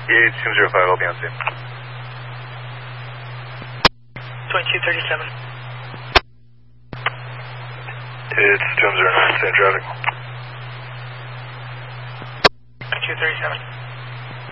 EA205, I'll be on scene. 2237. It's 209, same traffic. 2237.